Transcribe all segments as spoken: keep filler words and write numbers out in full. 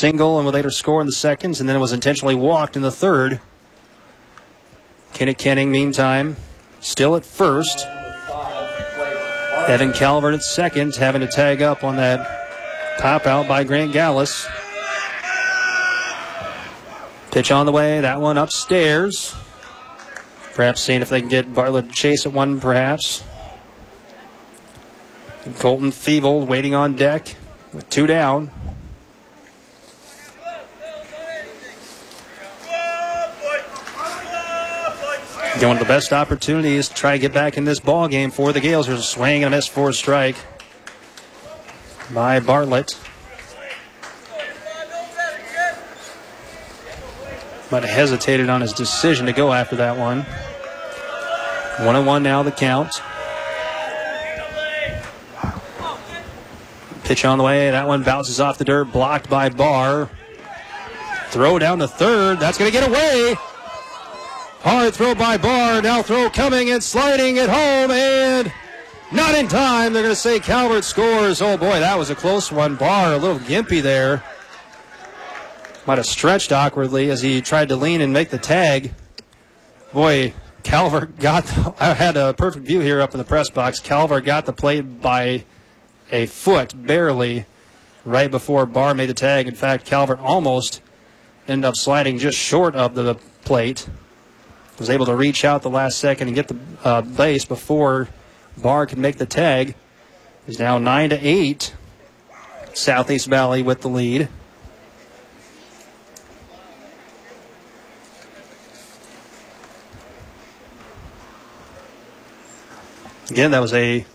single and would later score in the seconds, and then was intentionally walked in the third. Kenneth Kenning, meantime, still at first. Evan Calvert at second, having to tag up on that pop out by Grant Gallus. Pitch on the way, that one upstairs. Perhaps seeing if they can get Bartlett to chase at one, perhaps. And Colton Feeble waiting on deck with two down. One of the best opportunities to try to get back in this ball game for the Gales. There's a swing and a miss for a strike by Bartlett. But hesitated on his decision to go after that one. One and one now the count. Pitch on the way. That one bounces off the dirt, blocked by Barr. Throw down to third. That's going to get away. Hard throw by Barr. Now throw coming and sliding it home, and not in time. They're going to say Calvert scores. Oh, boy, that was a close one. Barr a little gimpy there. Might have stretched awkwardly as he tried to lean and make the tag. Boy, Calvert got the, I had a perfect view here up in the press box. Calvert got the plate by a foot, barely, right before Barr made the tag. In fact, Calvert almost ended up sliding just short of the plate. Was able to reach out the last second and get the uh, base before Barr could make the tag. He's now nine to eight. Southeast Valley with the lead. Again, that was a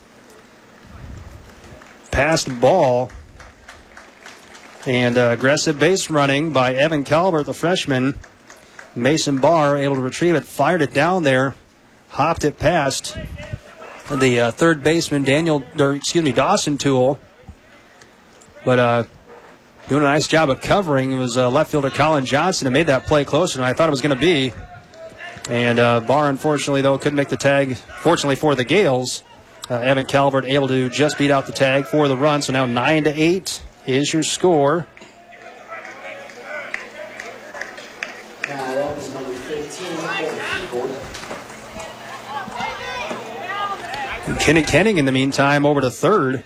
passed ball and uh, aggressive base running by Evan Calvert, the freshman. Mason Barr able to retrieve it, fired it down there, hopped it past the uh, third baseman, Daniel, or excuse me, Dawson Toole. But uh, doing a nice job of covering. It was uh, left fielder Colin Johnson who made that play closer than I thought it was going to be. And uh, Barr, unfortunately, though, couldn't make the tag. Fortunately for the Gales, uh, Evan Calvert able to just beat out the tag for the run. So now nine to eight is your score. Kenny Kenning, in the meantime, over to third.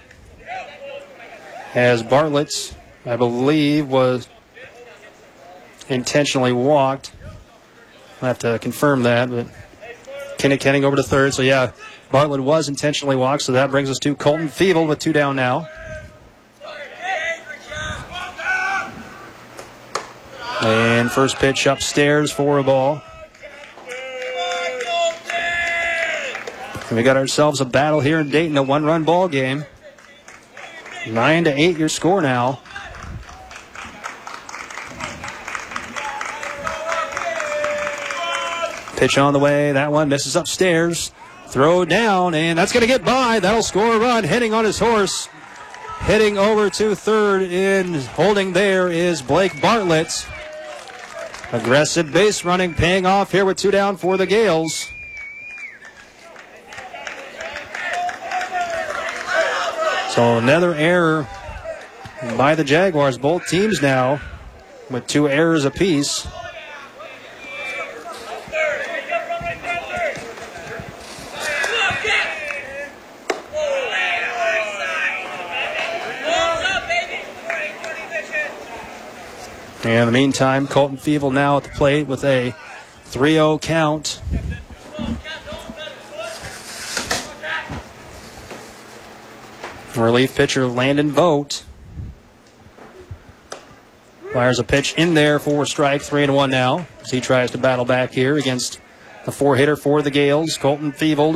As Bartlett, I believe, was intentionally walked. I'll have to confirm that, but Kenny Kenning over to third. So, yeah, Bartlett was intentionally walked, so that brings us to Colton Feeble with two down now. And first pitch upstairs for a ball. And we got ourselves a battle here in Dayton, a one-run ball game. Nine to eight, your score now. Pitch on the way. That one misses upstairs. Throw down, and that's going to get by. That'll score a run. Hitting on his horse. Hitting over to third in holding there is Blake Bartlett. Aggressive base running, paying off here with two down for the Gales. So another error by the Jaguars. Both teams now with two errors apiece. And in the meantime, Colton Feeble now at the plate with a three oh count. Relief pitcher Landon Vogt fires a pitch in there for a strike, three and one now, as he tries to battle back here against the four-hitter for the Gales, Colton Feeble.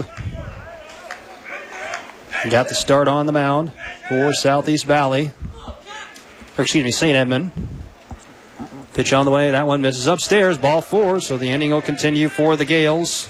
Got the start on the mound for Southeast Valley, or excuse me, Saint Edmund. Pitch on the way, that one misses upstairs, ball four, so the inning will continue for the Gales.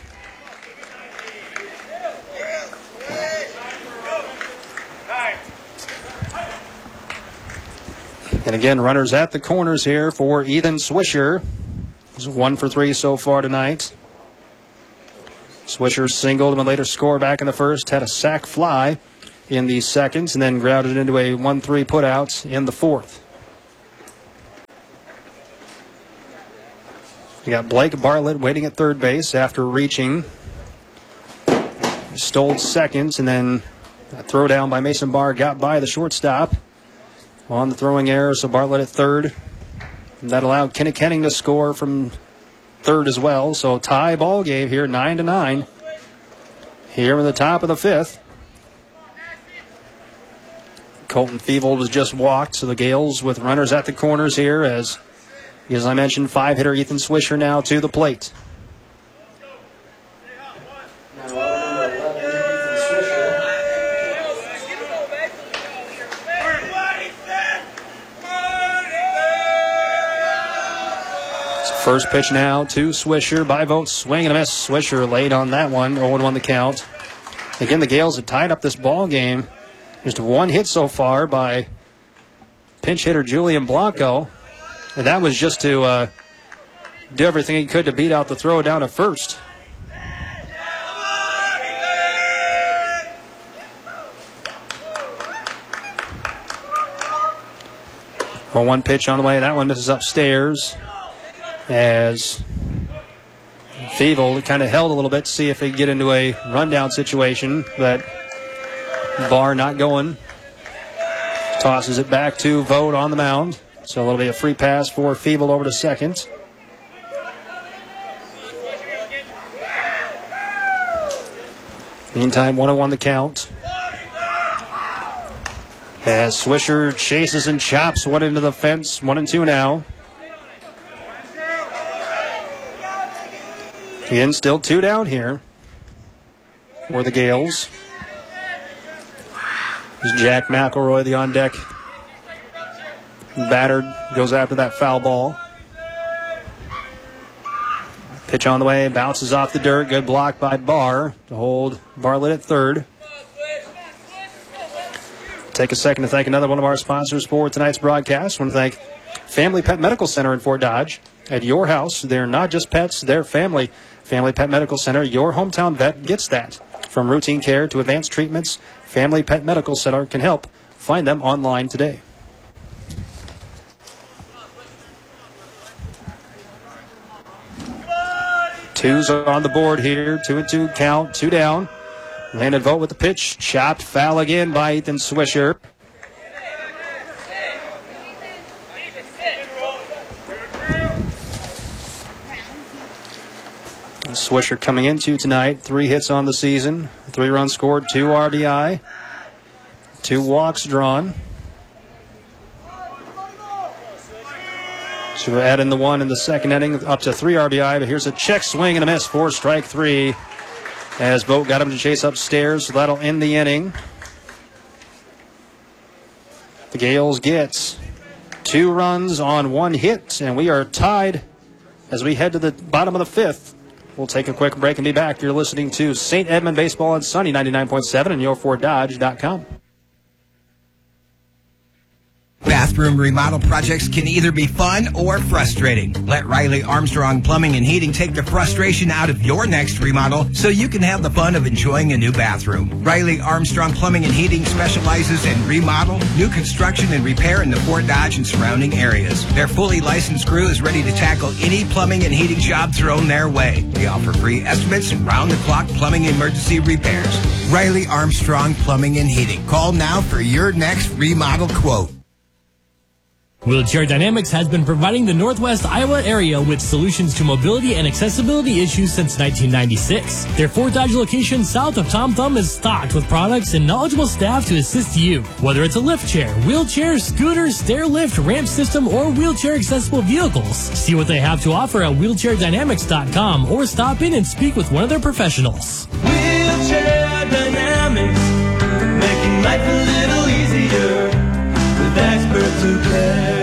And again, runners at the corners here for Ethan Swisher. He's one for three so far tonight. Swisher singled and later score back in the first. Had a sac fly in the second and then grounded into a one three putout in the fourth. You got Blake Bartlett waiting at third base after reaching. Stole seconds, and then a throw down by Mason Barr got by the shortstop on the throwing error, so Bartlett at third. And that allowed Kenny Kenning to score from third as well. So tie ball game here, nine to nine. Here in the top of the fifth. Colton Feevold was just walked, so the Gales with runners at the corners here as, as I mentioned, five-hitter Ethan Swisher now to the plate. First pitch now to Swisher by vote. Swing and a miss. Swisher late on that one. oh and one the count. Again, the Gales have tied up this ball game. Just one hit so far by pinch hitter Julian Blanco. And that was just to uh, do everything he could to beat out the throw down at first. oh one pitch on the way. That one misses upstairs. As Feevold kind of held a little bit to see if he could get into a rundown situation, but Barr not going. Tosses it back to Vogt on the mound. So a little bit of free pass for Feevold over to second. Meantime, one oh one the count. As Swisher chases and chops one into the fence, one and two now. Again, still two down here for the Gales. There's Jack McElroy, the on-deck battered, goes after that foul ball. Pitch on the way, bounces off the dirt. Good block by Barr to hold Bartlett at third. Take a second to thank another one of our sponsors for tonight's broadcast. I want to thank Family Pet Medical Center in Fort Dodge. At your house, they're not just pets, they're family. Family Pet Medical Center, your hometown vet gets that. From routine care to advanced treatments, Family Pet Medical Center can help. Find them online today. Two's on the board here. Two and two count, two down. Landon Vogt with the pitch. Chopped foul again by Ethan Swisher. Swisher coming into tonight, three hits on the season, three runs scored, two R B I, two walks drawn. So we're adding the one in the second inning, up to three R B I, but here's a check swing and a miss for strike three as Vogt got him to chase upstairs, so that'll end the inning. The Gales get two runs on one hit, and we are tied as we head to the bottom of the fifth. We'll take a quick break and be back. You're listening to Saint Edmund Baseball on Sunny ninety-nine point seven and your ford dodge dot com. Bathroom remodel projects can either be fun or frustrating. Let Riley Armstrong Plumbing and Heating take the frustration out of your next remodel so you can have the fun of enjoying a new bathroom. Riley Armstrong Plumbing and Heating specializes in remodel, new construction, and repair in the Fort Dodge and surrounding areas. Their fully licensed crew is ready to tackle any plumbing and heating job thrown their way. They offer free estimates and round-the-clock plumbing and emergency repairs. Riley Armstrong Plumbing and Heating. Call now for your next remodel quote. Wheelchair Dynamics has been providing the Northwest Iowa area with solutions to mobility and accessibility issues since nineteen ninety-six. Their Fort Dodge location south of Tom Thumb is stocked with products and knowledgeable staff to assist you. Whether it's a lift chair, wheelchair, scooter, stair lift, ramp system, or wheelchair accessible vehicles. See what they have to offer at wheelchair dynamics dot com or stop in and speak with one of their professionals. Wheelchair Dynamics, making life a little easier with experts who care.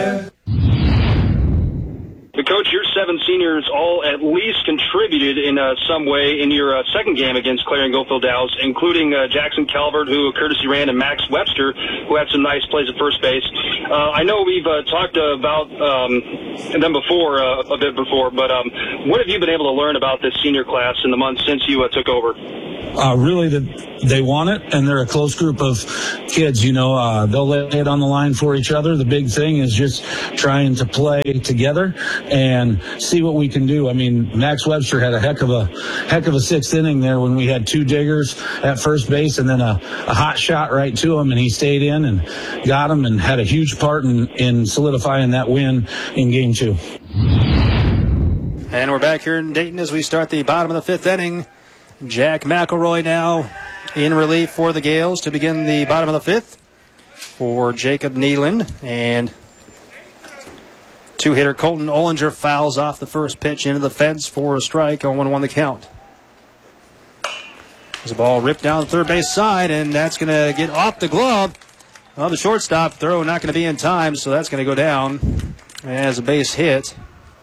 The coach, your seven seniors all at least contributed in uh, some way in your uh, second game against Clarion Goldfield Dallas, including uh, Jackson Calvert, who courtesy ran, and Max Webster, who had some nice plays at first base. Uh, I know we've uh, talked about um, them before, uh, a bit before, but um, what have you been able to learn about this senior class in the months since you uh, took over? uh, really that they want it, and they're a close group of kids. You know, uh, they'll lay it on the line for each other. The big thing is just trying to play together and see what we can do. I mean, Max Webster had a heck of a heck of a sixth inning there when we had two diggers at first base and then a, a hot shot right to him, and he stayed in and got him and had a huge part in, in solidifying that win in game two. And we're back here in Dayton as we start the bottom of the fifth inning. Jack McElroy now in relief for the Gales to begin the bottom of the fifth for Jacob Neeland. And two-hitter Colton Ollinger fouls off the first pitch into the fence for a strike. oh one one the count. There's a ball ripped down the third base side, and that's going to get off the glove of the shortstop. Throw not going to be in time, so that's going to go down as a base hit.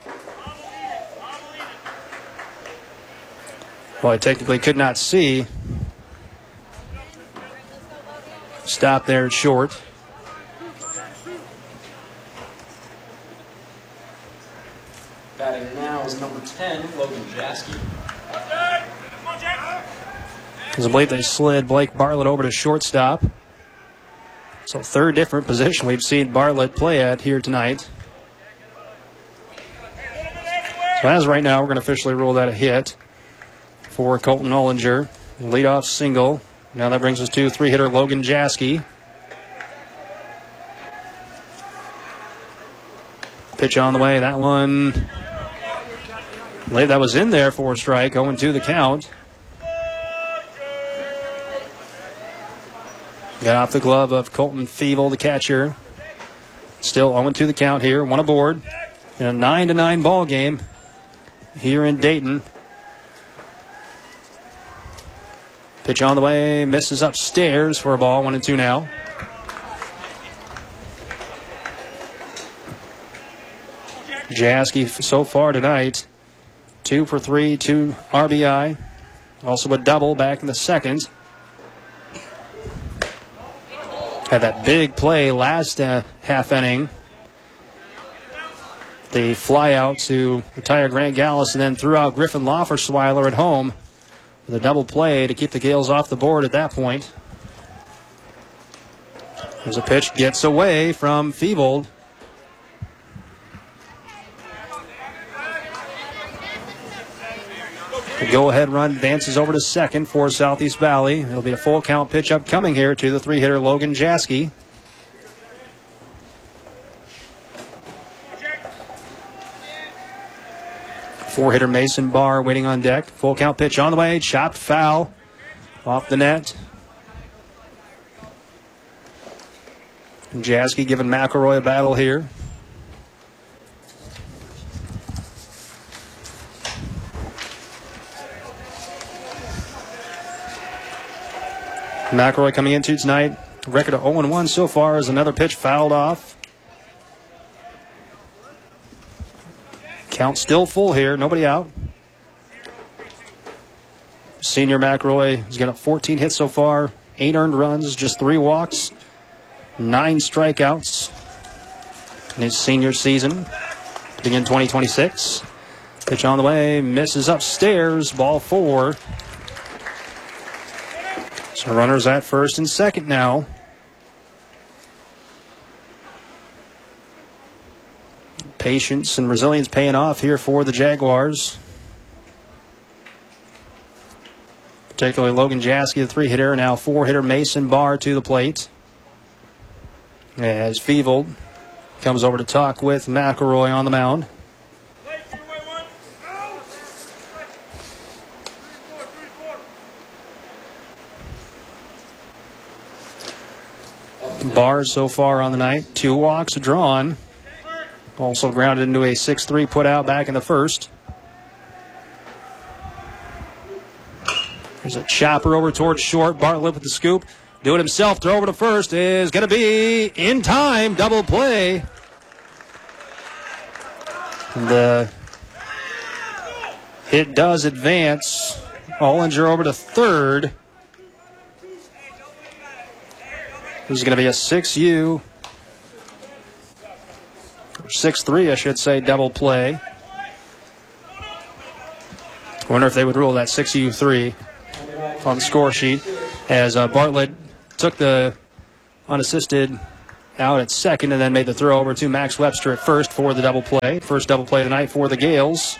Well, I technically could not see. Stop there at short. Batting now is number ten, Logan Jaski. Because I believe they slid Blake Bartlett over to shortstop. So third different position we've seen Bartlett play at here tonight. So as right now, we're going to officially rule that a hit for Colton Ollinger. Leadoff single. Now that brings us to three-hitter Logan Jaski. Pitch on the way. That one, I believe that was in there for a strike. oh and two the count. Got off the glove of Colton Feeble, the catcher. Still oh and two the count here. One aboard in a nine to nine ball game here in Dayton. Pitch on the way, misses upstairs for a ball, one and two now. Jaski so far tonight, two for three, two R B I. Also a double back in the second. Had that big play last uh, half inning. The fly out to retire Grant Gallus and then threw out Griffin Loffersweiler at home. The double play to keep the Gales off the board at that point. There's a pitch, gets away from Feebold. The go-ahead run advances over to second for Southeast Valley. It'll be a full count pitch upcoming here to the three-hitter Logan Jaski. Four-hitter Mason Barr waiting on deck. Full count pitch on the way. Chopped foul off the net. Jaski giving McElroy a battle here. McElroy coming into tonight. Record of oh and one so far as another pitch fouled off. Count still full here. Nobody out. Senior McElroy has got fourteen hits so far. Eight earned runs, just three walks. Nine strikeouts in his senior season to begin twenty twenty-six. Pitch on the way. Misses upstairs. Ball four. So runners at first and second now. Patience and resilience paying off here for the Jaguars. Particularly Logan Jaski, the three-hitter, now four-hitter Mason Barr to the plate. As Feeble comes over to talk with McElroy on the mound. Barr so far on the night, two walks drawn. Also grounded into a six three put out back in the first. There's a chopper over towards short. Bartlett with the scoop. Do it himself. Throw over to first is going to be in time. Double play. The hit does advance. Ollinger over to third. This is going to be a six U. six three, I should say, double play. I wonder if they would rule that six U three. on the score sheet as uh, Bartlett took the unassisted out at second and then made the throw over to Max Webster at first for the double play. First double play tonight for the Gales.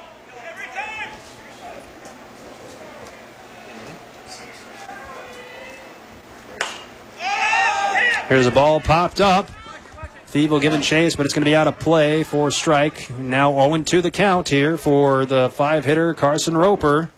Here's a ball popped up. Feeble giving chase, but it's going to be out of play for strike. Now oh and two the count here for the five-hitter Carson Roper.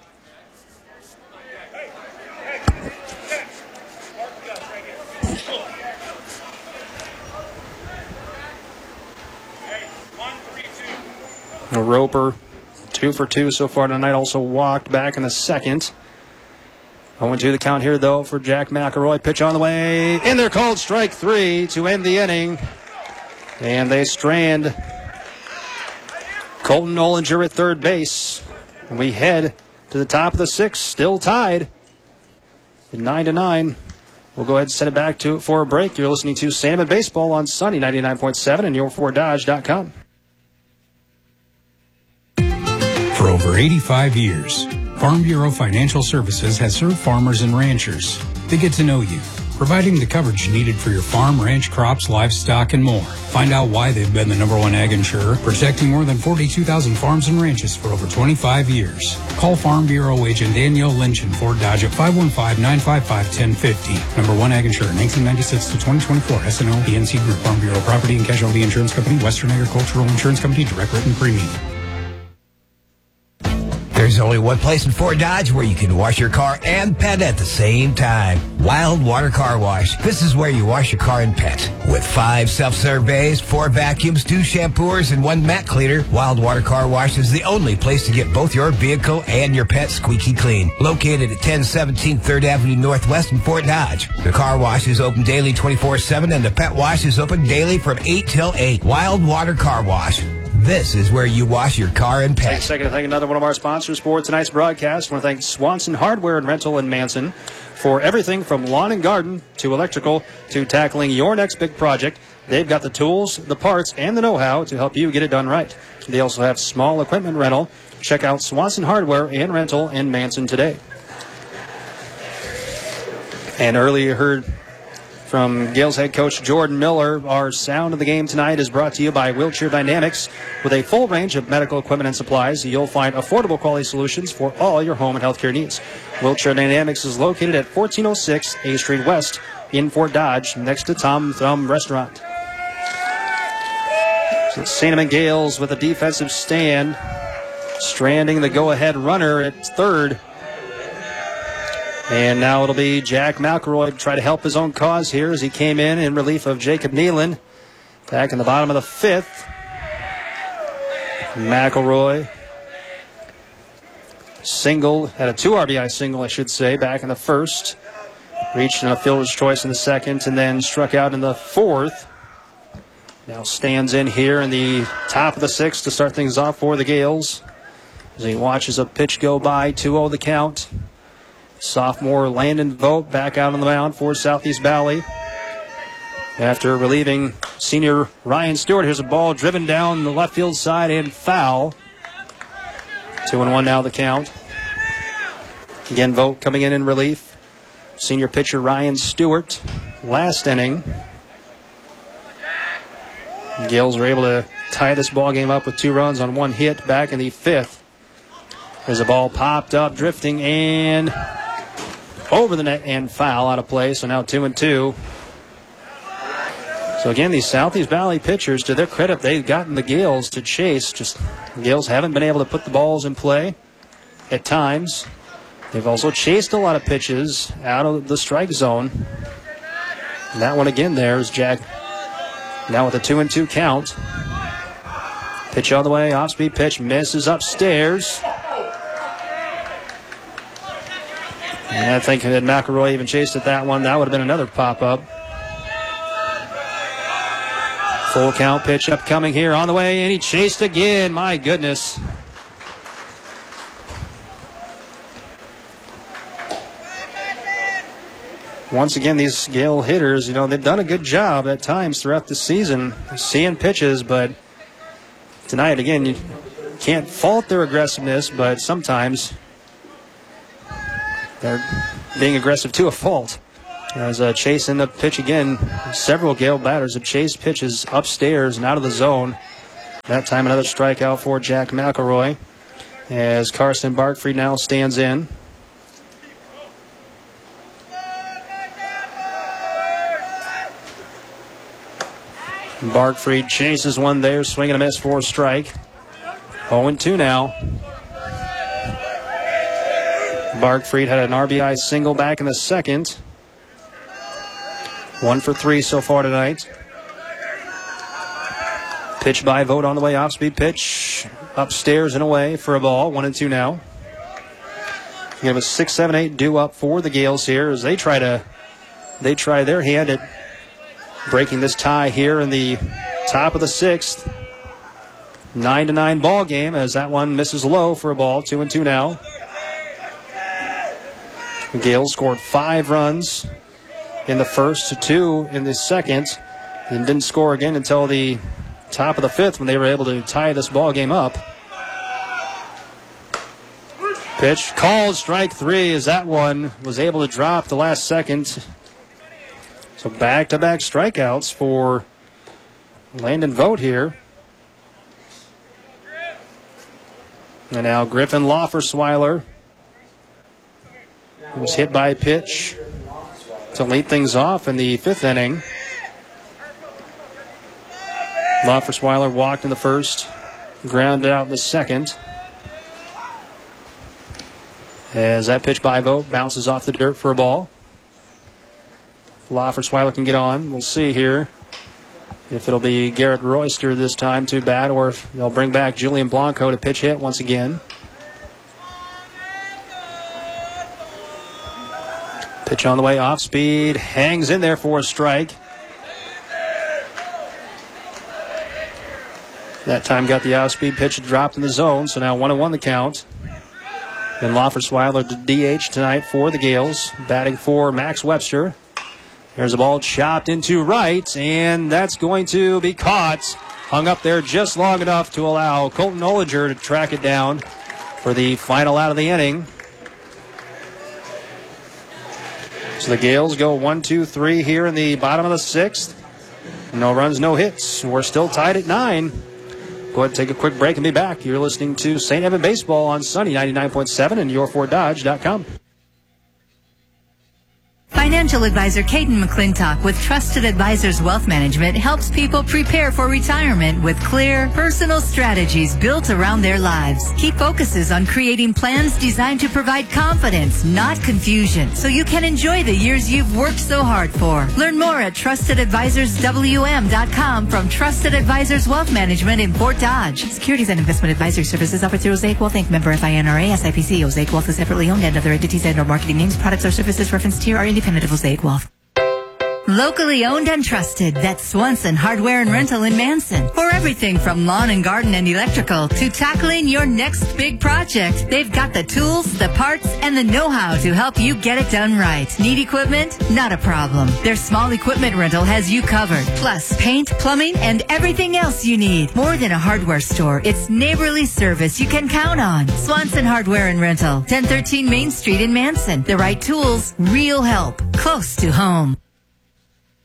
Roper, two for two so far tonight, also walked back in the second. oh and two the count here, though, for Jack McElroy. Pitch on the way. And they're called strike three to end the inning. And they strand Colton Ollinger at third base. And we head to the top of the sixth, still tied at nine to nine. We'll go ahead and send it back to for a break. You're listening to Salmon Baseball on Sunny ninety-nine point seven and your ford dodge dot com. For over eighty-five years, Farm Bureau Financial Services has served farmers and ranchers. They get to know you, providing the coverage needed for your farm, ranch, crops, livestock, and more. Find out why they've been the number one ag insurer, protecting more than forty-two thousand farms and ranches for over twenty-five years. Call Farm Bureau agent Danielle Lynch in Fort Dodge at five one five, nine five five, one zero five zero. Number one ag insurer, nineteen ninety-six to twenty twenty-four. S and O, P N C Group, Farm Bureau Property and Casualty Insurance Company, Western Agricultural Insurance Company, direct written premium. There's only one place in Fort Dodge where you can wash your car and pet at the same time. Wild Water Car Wash. This is where you wash your car and pet. With five self-serve bays, four vacuums, two shampooers, and one mat cleaner, Wild Water Car Wash is the only place to get both your vehicle and your pet squeaky clean. Located at ten seventeen third Avenue Northwest in Fort Dodge. The car wash is open daily twenty-four seven, and the pet wash is open daily from eight till eight. Wild Water Car Wash. This is where you wash your car and pet. Take a second to thank another one of our sponsors for tonight's broadcast. I want to thank Swanson Hardware and Rental in Manson for everything from lawn and garden to electrical to tackling your next big project. They've got the tools, the parts, and the know-how to help you get it done right. They also have small equipment rental. Check out Swanson Hardware and Rental in Manson today. And earlier you heard from Gales head coach Jordan Miller, our sound of the game tonight is brought to you by Wheelchair Dynamics. With a full range of medical equipment and supplies, you'll find affordable quality solutions for all your home and healthcare needs. Wheelchair Dynamics is located at fourteen oh six A Street West in Fort Dodge, next to Tom Thumb Restaurant. So Sandeman Gales with a defensive stand, stranding the go-ahead runner at third. And now it'll be Jack McElroy to try to help his own cause here as he came in in relief of Jacob Nealon. Back in the bottom of the fifth. McElroy single, had a two R B I single, I should say, back in the first. Reached in a fielder's choice in the second and then struck out in the fourth. Now stands in here in the top of the sixth to start things off for the Gales. As he watches a pitch go by, two oh the count. Sophomore Landon Vogt back out on the mound for Southeast Valley. After relieving senior Ryan Stewart, here's a ball driven down the left field side and foul. Two and one now the count. Again, Vogt coming in in relief. Senior pitcher Ryan Stewart, last inning. Gales were able to tie this ball game up with two runs on one hit back in the fifth. There's a ball popped up, drifting, and over the net and foul, out of play. So now two and two. So again, these Southeast Valley pitchers, to their credit, they've gotten the Gales to chase. Just the Gales haven't been able to put the balls in play at times. They've also chased a lot of pitches out of the strike zone. And that one again there is Jack. Now with a two and two count. Pitch all the way, off speed pitch, misses upstairs. And I think had McElroy even chased at that one, that would have been another pop-up. Full count pitch upcoming here on the way, and he chased again. My goodness. Once again, these Gale hitters, you know, they've done a good job at times throughout the season seeing pitches, but tonight, again, you can't fault their aggressiveness, but sometimes They're being aggressive to a fault. As uh, chasing the pitch again, several Gale batters have chased pitches upstairs and out of the zone. That time another strikeout for Jack McElroy as Carson Barkfried now stands in. Barkfried chases one there, swinging a miss for a strike. oh and two now. Barkfried had an R B I single back in the second. One for three so far tonight. Pitch by Vogt on the way, off-speed pitch. Upstairs and away for a ball. One and two now. You have a six seven eight due up for the Gales here as they try to they try their hand at breaking this tie here in the top of the sixth. Nine to nine ball game as that one misses low for a ball. Two and two now. The Gales scored five runs in the first, two in the second, and didn't score again until the top of the fifth when they were able to tie this ball game up. Pitch called, strike three, as that one was able to drop the last second. So back-to-back strikeouts for Landon Vogt here. And now Griffin Laufersweiler was hit by a pitch to lead things off in the fifth inning. Laufersweiler walked in the first, grounded out in the second. As that pitch by Vogt bounces off the dirt for a ball. Laufersweiler can get on. We'll see here if it'll be Garrett Royster this time to bat or if they'll bring back Julian Blanco to pitch hit once again. Pitch on the way, off speed, hangs in there for a strike. That time got the off-speed pitch dropped in the zone, so now one and one the count. And Laufersweiler to D H tonight for the Gales, batting for Max Webster. There's a ball chopped into right, and that's going to be caught. Hung up there just long enough to allow Colton Olinger to track it down for the final out of the inning. So the Gales go one, two, three here in the bottom of the sixth. No runs, no hits. We're still tied at nine. Go ahead and take a quick break and be back. You're listening to Saint Evan Baseball on Sunny ninety-nine point seven and your ford dodge dot com. Financial advisor Caden McClintock with Trusted Advisors Wealth Management helps people prepare for retirement with clear, personal strategies built around their lives. He focuses on creating plans designed to provide confidence, not confusion, so you can enjoy the years you've worked so hard for. Learn more at trusted advisors w m dot com from Trusted Advisors Wealth Management in Fort Dodge. Securities and investment advisory services offered through Osaic Wealth Incorporated. Member F I N R A, S I P C. Osaic Wealth is separately owned, and other entities and or marketing names, products, or services referenced here are independent of Osaic Wealth. Locally owned and trusted, that's Swanson Hardware and Rental in Manson. For everything from lawn and garden and electrical to tackling your next big project, they've got the tools, the parts, and the know-how to help you get it done right. Need equipment? Not a problem. Their small equipment rental has you covered. Plus, paint, plumbing, and everything else you need. More than a hardware store, it's neighborly service you can count on. Swanson Hardware and Rental, ten thirteen Main Street in Manson. The right tools, real help, close to home.